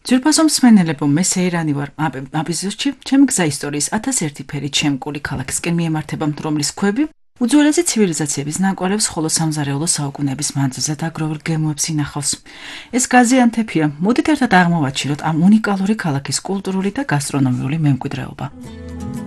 ძვირფასო მსმენელებო, მე სეირანი ვარ. აბიზუსში, ჩემი გზა ისტორიის 1001 ფერი ჩემკული ქალაქისკენ მიემართება, რომლის ქვები უძველესი ცივილიზაციების ნაკვალევს, ხოლო სამზარეულო საუკუნეების მანძილზე დაგროვილ გემოებს ინახავს. ეს გაზიანთებია. მოდით ერთად აღმოვაჩინოთ ამ უნიკალური ქალაქის კულტურული და გასტრონომიული მემკვიდრეობა.